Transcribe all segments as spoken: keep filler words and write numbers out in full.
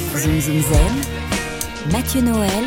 Zoom Zoom Zen, Mathieu Noël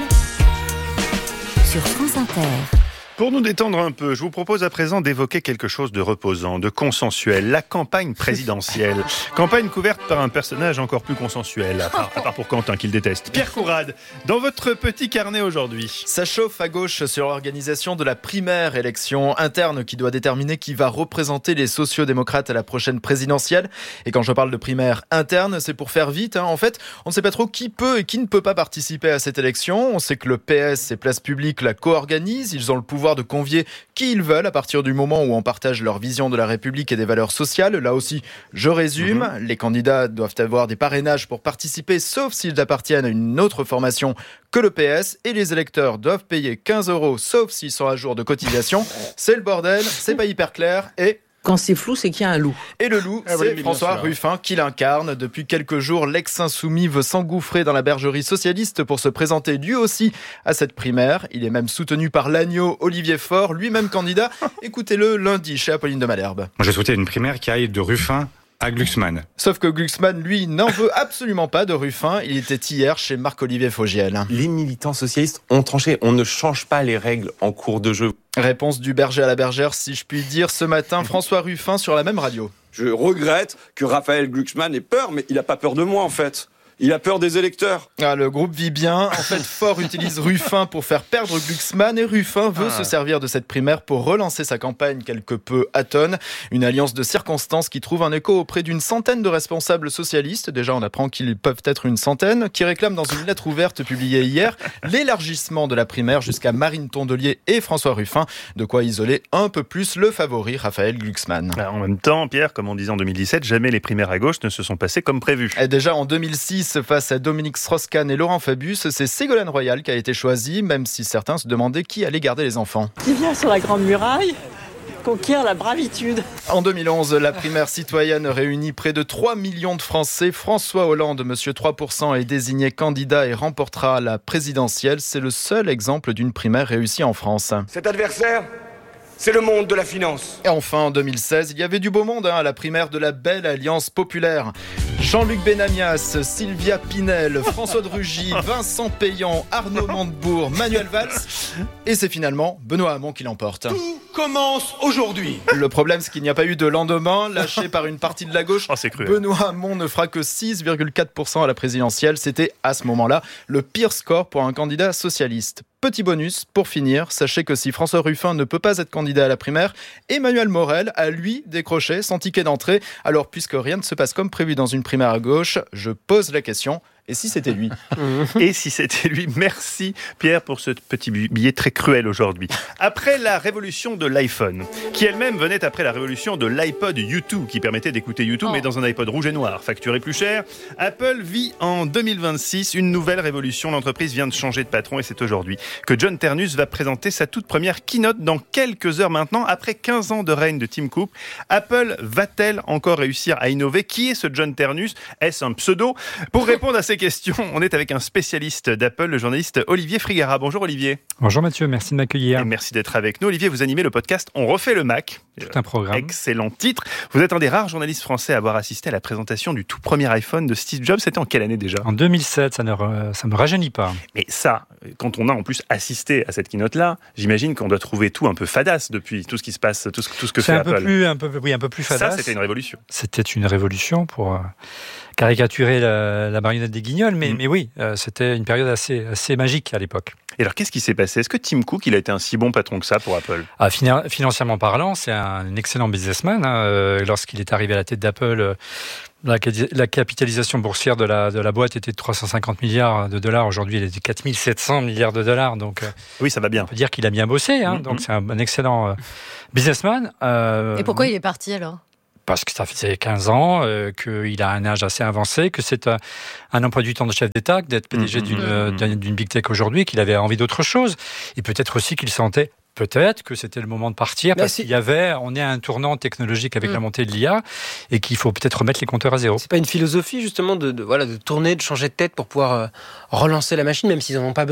sur France Inter. Pour nous détendre un peu, je vous propose à présent d'évoquer quelque chose de reposant, de consensuel, la campagne présidentielle. Campagne couverte par un personnage encore plus consensuel, à part, à part pour Quentin qu'il déteste. Pierre Courade, dans votre petit carnet aujourd'hui. Ça chauffe à gauche sur l'organisation de la primaire élection interne qui doit déterminer qui va représenter les sociodémocrates à la prochaine présidentielle. Et quand je parle de primaire interne, c'est pour faire vite. Hein. En fait, on ne sait pas trop qui peut et qui ne peut pas participer à cette élection. On sait que le P S et Place Publique la co-organisent. Ils ont le pouvoir de convier qui ils veulent à partir du moment où on partage leur vision de la République et des valeurs sociales. Là aussi, je résume, mmh. les candidats doivent avoir des parrainages pour participer, sauf s'ils appartiennent à une autre formation que le P S, et les électeurs doivent payer quinze euros, sauf s'ils sont à jour de cotisation. C'est le bordel, c'est pas hyper clair, et... Quand c'est flou, c'est qu'il y a un loup. Et le loup, ah c'est oui, François Ruffin qui l'incarne. Depuis quelques jours, l'ex-insoumis veut s'engouffrer dans la bergerie socialiste pour se présenter lui aussi à cette primaire. Il est même soutenu par l'agneau Olivier Faure, lui-même candidat. Écoutez-le lundi chez Apolline de Malherbe. Moi, j'ai souhaité une primaire qui aille de Ruffin à Glucksmann. Sauf que Glucksmann, lui, n'en veut absolument pas de Ruffin. Il était hier chez Marc-Olivier Fogiel. Les militants socialistes ont tranché. On ne change pas les règles en cours de jeu. Réponse du berger à la bergère, si je puis dire, ce matin, François Ruffin sur la même radio. Je regrette que Raphaël Glucksmann ait peur, mais il n'a pas peur de moi en fait. Il a peur des électeurs. Ah, le groupe vit bien. En fait, Faure utilise Ruffin pour faire perdre Glucksmann et Ruffin veut ah. se servir de cette primaire pour relancer sa campagne quelque peu atone. Une alliance de circonstances qui trouve un écho auprès d'une centaine de responsables socialistes. Déjà, on apprend qu'ils peuvent être une centaine, qui réclament dans une lettre ouverte publiée hier l'élargissement de la primaire jusqu'à Marine Tondelier et François Ruffin. De quoi isoler un peu plus le favori Raphaël Glucksmann. En même temps, Pierre, comme on disait en deux mille dix-sept, jamais les primaires à gauche ne se sont passées comme prévu. Et déjà en deux mille six, face à Dominique Strauss-Kahn et Laurent Fabius, c'est Ségolène Royal qui a été choisie, même si certains se demandaient qui allait garder les enfants. Qui vient sur la Grande Muraille conquiert la bravitude. En deux mille onze, la primaire citoyenne réunit près de trois millions de Français. François Hollande, monsieur trois pour cent, est désigné candidat et remportera la présidentielle. C'est le seul exemple d'une primaire réussie en France. Cet adversaire, c'est le monde de la finance. Et enfin, en deux mille seize, il y avait du beau monde hein, à la primaire de la belle Alliance populaire. Jean-Luc Benamias, Sylvia Pinel, François de Rugy, Vincent Payan, Arnaud Montebourg, Manuel Valls. Et c'est finalement Benoît Hamon qui l'emporte. Tout commence aujourd'hui. Le problème, c'est qu'il n'y a pas eu de lendemain. Lâché par une partie de la gauche, oh, c'est cruel. Benoît Hamon ne fera que six virgule quatre pour cent à la présidentielle. C'était à ce moment-là le pire score pour un candidat socialiste. Petit bonus, pour finir, sachez que si François Ruffin ne peut pas être candidat à la primaire, Emmanuel Morel a lui décroché son ticket d'entrée. Alors, puisque rien ne se passe comme prévu dans une primaire à gauche, je pose la question. Et si c'était lui ? Et si c'était lui ? Merci Pierre pour ce petit billet très cruel aujourd'hui. Après la révolution de l'iPhone, qui elle-même venait après la révolution de l'iPod U deux, qui permettait d'écouter YouTube, oh. mais dans un iPod rouge et noir, facturé plus cher, Apple vit en deux mille vingt-six une nouvelle révolution. L'entreprise vient de changer de patron et c'est aujourd'hui que John Ternus va présenter sa toute première keynote dans quelques heures maintenant. Après quinze ans de règne de Tim Cook, Apple va-t-elle encore réussir à innover ? Qui est ce John Ternus ? Est-ce un pseudo ? Pour répondre à ces questions, on est avec un spécialiste d'Apple, le journaliste Olivier Frigara. Bonjour Olivier. Bonjour Mathieu, merci de m'accueillir. Et merci d'être avec nous. Olivier, vous animez le podcast On refait le Mac. Tout un programme. Excellent titre. Vous êtes un des rares journalistes français à avoir assisté à la présentation du tout premier iPhone de Steve Jobs. C'était en quelle année déjà ? En deux mille sept, ça ne ça me rajeunit pas. Mais ça, quand on a en plus assisté à cette keynote-là, j'imagine qu'on doit trouver tout un peu fadasse depuis tout ce qui se passe, tout ce, tout ce que C'est fait un Apple. Peu plus, un peu, oui, un peu plus fadasse. Ça, c'était une révolution. C'était une révolution pour... Euh... caricaturer la, la marionnette des Guignols, mais, mmh. mais oui, euh, c'était une période assez, assez magique à l'époque. Et alors, qu'est-ce qui s'est passé ? Est-ce que Tim Cook, il a été un si bon patron que ça pour Apple ? ah, fina- Financièrement parlant, c'est un excellent businessman. Hein. Euh, lorsqu'il est arrivé à la tête d'Apple, euh, la, la capitalisation boursière de la, de la boîte était de trois cent cinquante milliards de dollars. Aujourd'hui, elle est de quatre mille sept cents milliards de dollars. Donc, euh, oui, ça va bien. On peut dire qu'il a bien bossé. Hein. Mmh. Donc, c'est un, un excellent euh, businessman. Euh, Et pourquoi il est parti alors ? Parce que ça faisait quinze ans, euh, qu'il a un âge assez avancé, que c'est un, un emploi du temps de chef d'État, d'être P D G mmh, d'une, mmh. d'une, d'une big tech aujourd'hui, qu'il avait envie d'autre chose. Et peut-être aussi qu'il sentait, peut-être, que c'était le moment de partir, parce qu'il y avait, on est à un tournant technologique avec mmh. la montée de l'I A, et qu'il faut peut-être remettre les compteurs à zéro. C'est pas une philosophie, justement, de, de, voilà, de tourner, de changer de tête pour pouvoir euh, relancer la machine, même s'ils n'en ont pas besoin ?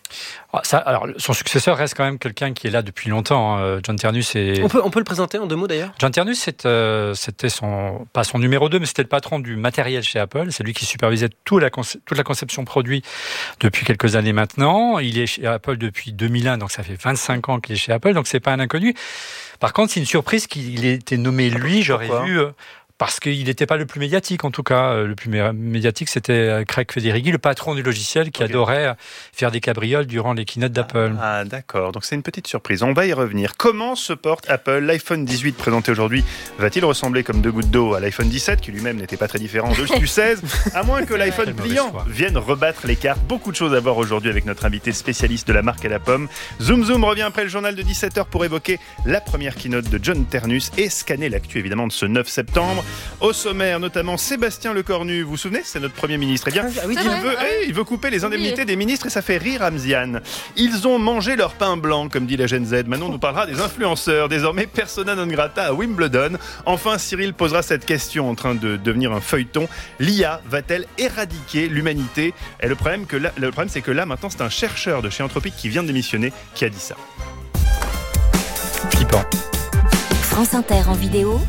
Ça, alors, son successeur reste quand même quelqu'un qui est là depuis longtemps. Hein. John Ternus est... On peut, on peut le présenter en deux mots d'ailleurs. John Ternus, c'est, euh, c'était son, pas son numéro deux, mais c'était le patron du matériel chez Apple. C'est lui qui supervisait toute la, conce- toute la conception produit depuis quelques années maintenant. Il est chez Apple depuis deux mille un, donc ça fait vingt-cinq ans qu'il est chez Apple, donc c'est pas un inconnu. Par contre, c'est une surprise qu'il ait été nommé lui. J'aurais Pourquoi ? vu... Euh, Parce qu'il n'était pas le plus médiatique, en tout cas. Le plus médiatique, c'était Craig Federighi, le patron du logiciel, qui okay. adorait faire des cabrioles durant les keynotes d'Apple. Ah, d'accord. Donc, c'est une petite surprise. On va y revenir. Comment se porte Apple ? L'iPhone dix-huit présenté aujourd'hui va-t-il ressembler comme deux gouttes d'eau à l'iPhone dix-sept, qui lui-même n'était pas très différent de du seize, à moins que l'iPhone pliant vienne rebattre les cartes. Beaucoup de choses à voir aujourd'hui avec notre invité spécialiste de la marque à la pomme. Zoom Zoom revient après le journal de dix-sept heures pour évoquer la première keynote de John Ternus et scanner l'actu, évidemment, de ce neuf septembre. Au sommaire, notamment Sébastien Lecornu, vous vous souvenez, c'est notre Premier ministre. Eh bien, ah oui, il, veut, eh, il veut couper les indemnités des ministres et ça fait rire Ramziane. Ils ont mangé leur pain blanc, comme dit la Gen Z. Maintenant, on nous parlera des influenceurs, désormais persona non grata à Wimbledon. Enfin, Cyril posera cette question en train de devenir un feuilleton. L'I A va-t-elle éradiquer l'humanité ? Et le problème, que là, le problème, c'est que là, maintenant, c'est un chercheur de chez Anthropic qui vient de démissionner qui a dit ça. Flippant. France Inter en vidéo.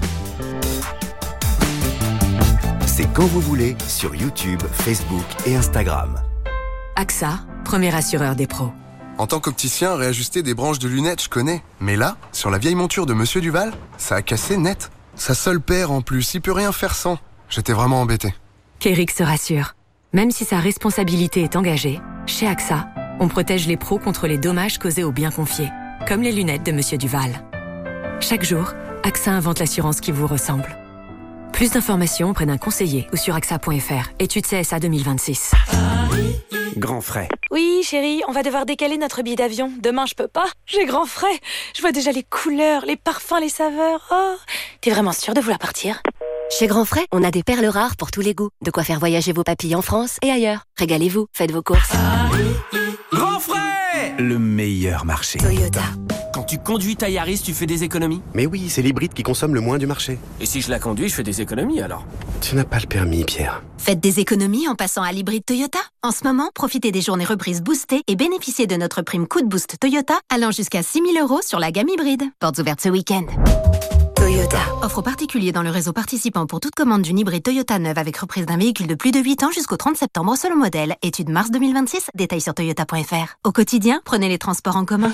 C'est quand vous voulez sur YouTube, Facebook et Instagram. A X A, premier assureur des pros. En tant qu'opticien, réajuster des branches de lunettes, je connais. Mais là, sur la vieille monture de Monsieur Duval, ça a cassé net. Sa seule paire en plus, il peut rien faire sans. J'étais vraiment embêté. Keurig se rassure. Même si sa responsabilité est engagée, chez A X A, on protège les pros contre les dommages causés aux biens confiés, comme les lunettes de Monsieur Duval. Chaque jour, A X A invente l'assurance qui vous ressemble. Plus d'informations auprès d'un conseiller ou sur A X A point F R. Étude C S A deux mille vingt-six. Grand frais. Oui, chérie, on va devoir décaler notre billet d'avion. Demain, je peux pas. J'ai grand frais. Je vois déjà les couleurs, les parfums, les saveurs. Oh, t'es vraiment sûre de vouloir partir ? Chez Grand Frais, on a des perles rares pour tous les goûts. De quoi faire voyager vos papilles en France et ailleurs. Régalez-vous, faites vos courses. Grand Frais ! Le meilleur marché. Toyota. Quand tu conduis ta Yaris, tu fais des économies ? Mais oui, c'est l'hybride qui consomme le moins du marché. Et si je la conduis, je fais des économies alors ? Tu n'as pas le permis, Pierre. Faites des économies en passant à l'hybride Toyota. En ce moment, profitez des journées reprises boostées et bénéficiez de notre prime coup de boost Toyota allant jusqu'à six mille euros sur la gamme hybride. Portes ouvertes ce week-end. Toyota. Offre aux particuliers dans le réseau participant pour toute commande d'une hybride Toyota neuve avec reprise d'un véhicule de plus de huit ans jusqu'au trente septembre selon modèle. Étude mars deux mille vingt-six, détails sur toyota point F R. Au quotidien, prenez les transports en commun.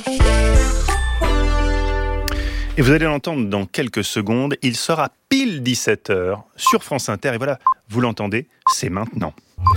Et vous allez l'entendre dans quelques secondes, il sera pile dix-sept heures sur France Inter. Et voilà, vous l'entendez, c'est maintenant.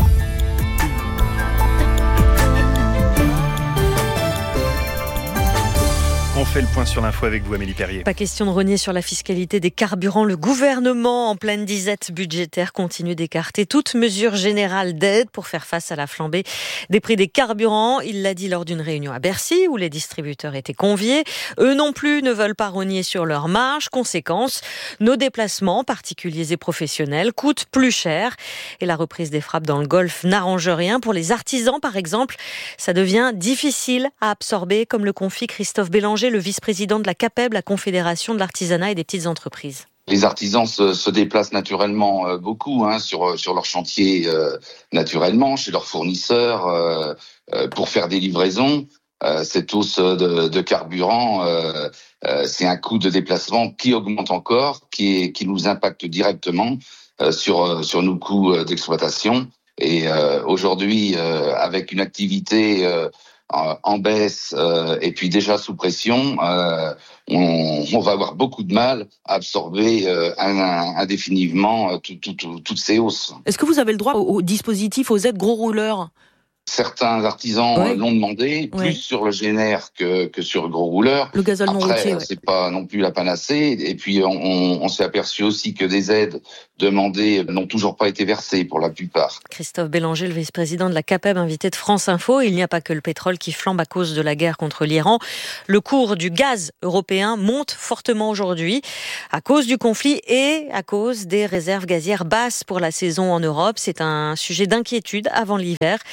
On fait le point sur l'info avec vous, Amélie Perrier. Pas question de renier sur la fiscalité des carburants. Le gouvernement, en pleine disette budgétaire, continue d'écarter toute mesure générale d'aide pour faire face à la flambée des prix des carburants. Il l'a dit lors d'une réunion à Bercy où les distributeurs étaient conviés. Eux non plus ne veulent pas renier sur leur marge. Conséquence, nos déplacements, particuliers et professionnels, coûtent plus cher. Et la reprise des frappes dans le Golfe n'arrange rien. Pour les artisans, par exemple, ça devient difficile à absorber, comme le confie Christophe Bélanger, le vice-président de la CAPEB, la Confédération de l'artisanat et des petites entreprises. Les artisans se, se déplacent naturellement euh, beaucoup hein, sur sur leur chantier, euh, naturellement, chez leurs fournisseurs, euh, euh, pour faire des livraisons. Euh, cette hausse de, de carburant, euh, euh, c'est un coût de déplacement qui augmente encore, qui, est, qui nous impacte directement euh, sur sur nos coûts d'exploitation. Et euh, aujourd'hui, euh, avec une activité euh, en baisse euh, et puis déjà sous pression, euh, on, on va avoir beaucoup de mal à absorber euh, indéfiniment euh, tout, tout, tout, toutes ces hausses. Est-ce que vous avez le droit au, au dispositif, aux aides gros rouleurs ? Certains artisans ouais. l'ont demandé, plus ouais. sur le G N R que, que sur le gros rouleur. Le gazole non routier, ouais. c'est pas non plus la panacée. Et puis, on, on, on s'est aperçu aussi que des aides demandées n'ont toujours pas été versées pour la plupart. Christophe Bélanger, le vice-président de la CAPEB, invité de France Info. Il n'y a pas que le pétrole qui flambe à cause de la guerre contre l'Iran. Le cours du gaz européen monte fortement aujourd'hui à cause du conflit et à cause des réserves gazières basses pour la saison en Europe. C'est un sujet d'inquiétude avant l'hiver. Le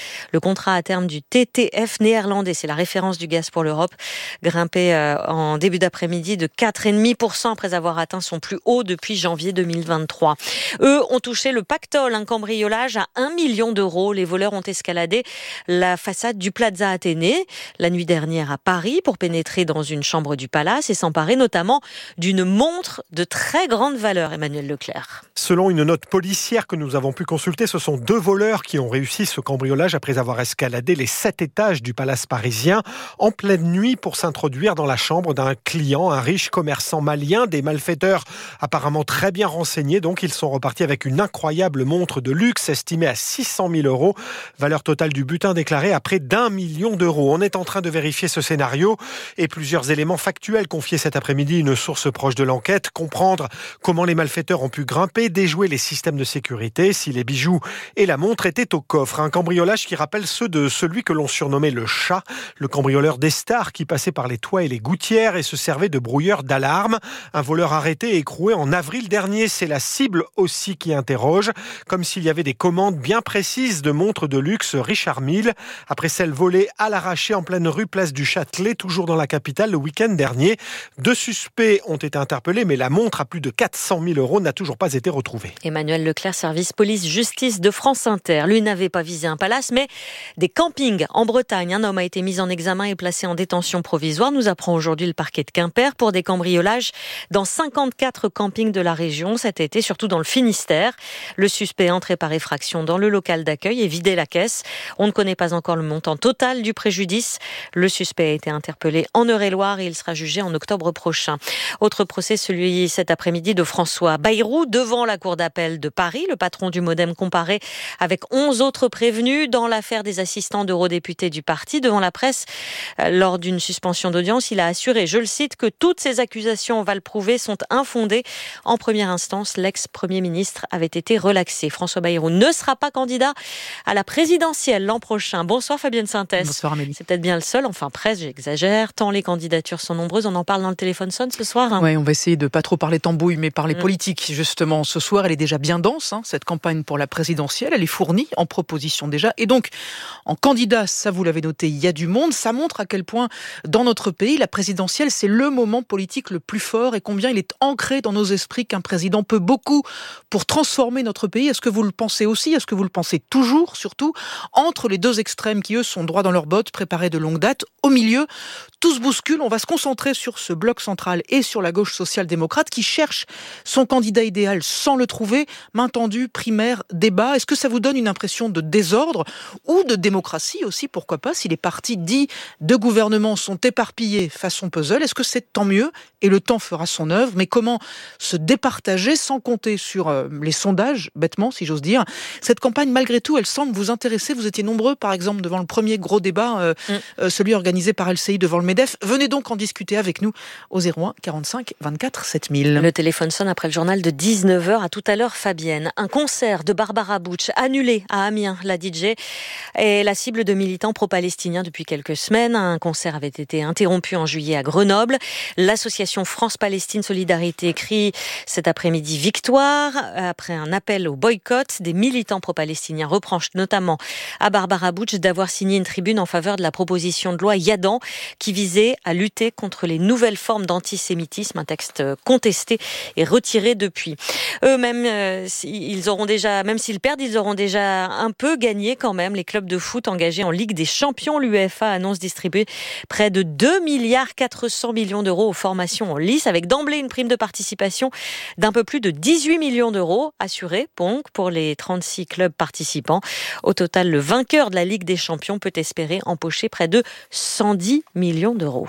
contrat à terme du T T F néerlandais, c'est la référence du gaz pour l'Europe, grimpé euh, en début d'après-midi de quatre virgule cinq pour cent après avoir atteint son plus haut depuis janvier deux mille vingt-trois. Eux ont touché le pactole, un cambriolage à un million d'euros. Les voleurs ont escaladé la façade du Plaza Athénée la nuit dernière à Paris pour pénétrer dans une chambre du Palace et s'emparer notamment d'une montre de très grande valeur. Emmanuel Leclerc. Selon une note policière que nous avons pu consulter, ce sont deux voleurs qui ont réussi ce cambriolage après avoir escaladé les sept étages du Palace parisien en pleine nuit pour s'introduire dans la chambre d'un client, un riche commerçant malien. Des malfaiteurs apparemment très bien renseignés, donc ils sont repartis avec une incroyable montre de luxe estimée à six cent mille euros. Valeur totale du butin déclarée à près d'un million d'euros. On est en train de vérifier ce scénario et plusieurs éléments factuels confiés cet après-midi une source proche de l'enquête. Comprendre comment les malfaiteurs ont pu grimper, déjouer les systèmes de sécurité, si les bijoux et la montre étaient au coffre. Un cambriolage qui rappelle ceux de celui que l'on surnommait le chat, le cambrioleur des stars qui passait par les toits et les gouttières et se servait de brouilleur d'alarme. Un voleur arrêté et écroué en avril dernier. C'est la cible aussi qui interroge, comme s'il y avait des commandes bien précises de montres de luxe Richard Mille, après celle volée à l'arraché en pleine rue Place du Châtelet, toujours dans la capitale le week-end dernier. Deux suspects ont été interpellés, mais la montre à plus de quatre cent mille euros n'a toujours pas été retrouvée. Emmanuel Leclerc, service police-justice de France Inter. Lui n'avait pas visé un palace, mais des campings en Bretagne. Un homme a été mis en examen et placé en détention provisoire, nous apprend aujourd'hui le parquet de Quimper, pour des cambriolages dans cinquante-quatre campings de la région cet été, surtout dans le Finistère. Le suspect est entré par effraction dans le local d'accueil et vidé la caisse. On ne connaît pas encore le montant total du préjudice. Le suspect a été interpellé en Eure-et-Loire et il sera jugé en octobre prochain. Autre procès, celui cet après-midi de François Bayrou devant la cour d'appel de Paris. Le patron du Modem comparé avec onze autres prévenus dans l'affaire des assistants d'eurodéputés du parti. Devant la presse, lors d'une suspension d'audience, il a assuré, je le cite, que toutes ces accusations, on va le prouver, sont infondées. En première instance, l'ex-premier ministre avait été relaxé. François Bayrou ne sera pas candidat à la présidentielle l'an prochain. Bonsoir Fabienne Sintès. Bonsoir Amélie. C'est peut-être bien le seul, enfin presque, j'exagère, tant les candidatures sont nombreuses. On en parle dans le téléphone sonne ce soir. Hein. Oui, on va essayer de pas trop parler tambouille, mais parler mmh. politique. Justement, ce soir, elle est déjà bien dense, hein, cette campagne pour la présidentielle. Elle est fournie en propositions déjà. Et donc, en candidat, ça vous l'avez noté, il y a du monde. Ça montre à quel point, dans notre pays, la présidentielle, c'est le moment politique le plus fort et combien il est ancré dans nos esprits qu'un président peut beaucoup pour transformer notre pays. Est-ce que vous le pensez aussi ? Est-ce que vous le pensez toujours, surtout, entre les deux extrêmes qui, eux, sont droits dans leurs bottes, préparés de longue date, au milieu, tout se bouscule. On va se concentrer sur ce bloc central et sur la gauche social-démocrate qui cherche son candidat idéal sans le trouver. Main tendue, primaire, débat. Est-ce que ça vous donne une impression de désordre ou de démocratie aussi, pourquoi pas, si les partis dits de gouvernement sont éparpillés façon puzzle? Est-ce que c'est tant mieux et le temps fera son œuvre? Mais comment se départager sans compter sur euh, les sondages, bêtement, si j'ose dire? Cette campagne, malgré tout, elle semble vous intéresser. Vous étiez nombreux, par exemple, devant le premier gros débat, euh, mm. euh, celui organisé par L C I devant le MEDEF. Venez donc en discuter avec nous au zéro un quarante-cinq vingt-quatre sept mille. Le téléphone sonne après le journal de dix-neuf heures. À tout à l'heure, Fabienne. Un concert de Barbara Butch annulé à Amiens. La D J est la cible de militants pro-palestiniens depuis quelques semaines. Un concert avait été interrompu en juillet à Grenoble. L'association France-Palestine Solidarité crie cet après-midi victoire. Après un appel au boycott, des militants pro-palestiniens reprochent notamment à Barbara Butch d'avoir signé une tribune en faveur de la proposition de loi Yadan qui visait à lutter contre les nouvelles formes d'antisémitisme, un texte contesté et retiré depuis. Eux-mêmes, euh, ils auront déjà, même s'ils perdent, ils auront déjà un peu gagné quand même. Les clubs de foot engagés en Ligue des Champions, l'UEFA annonce distribuer près de deux milliards quatre cents millions d'euros aux formations en lice, avec d'emblée une prime de participation d'un peu plus de dix-huit millions d'euros assurée donc pour les trente-six clubs participants. Au total, le vainqueur de la Ligue des Champions peut espérer empocher près de cent dix millions d'euros.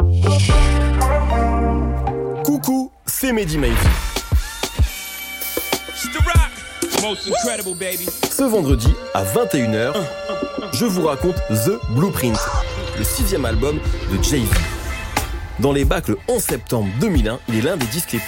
Coucou, c'est Mehdi Maizy. Ce vendredi, à vingt et une heures, je vous raconte The Blueprint, le sixième album de Jay-Z. Dans les bacs le onze septembre deux mille un, il est l'un des disques les